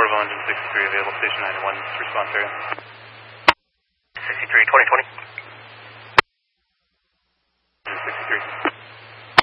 Portable engine 63 available, station 91, response area. 63, 2020.